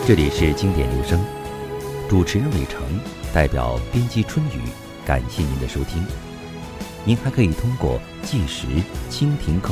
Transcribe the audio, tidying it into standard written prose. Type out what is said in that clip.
这里是经典留声，主持人伟成，代表编辑春雨，感谢您的收听。您还可以通过计时、蜻蜓购